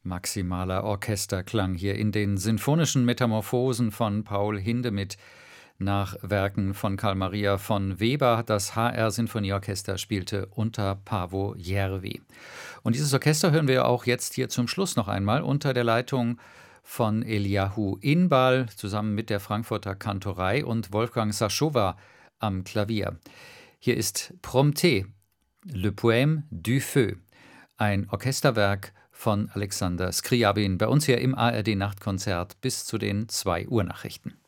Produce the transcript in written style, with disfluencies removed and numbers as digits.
Maximaler Orchesterklang hier in den sinfonischen Metamorphosen von Paul Hindemith nach Werken von Carl Maria von Weber. Das HR-Sinfonieorchester spielte unter Paavo Järvi. Und dieses Orchester hören wir auch jetzt hier zum Schluss noch einmal unter der Leitung von Eliahu Inbal zusammen mit der Frankfurter Kantorei und Wolfgang Sachowa am Klavier. Hier ist Prompté, Le Poème du Feu, ein Orchesterwerk von Alexander Scriabin, bei uns hier im ARD-Nachtkonzert bis zu den 2 Uhr Nachrichten.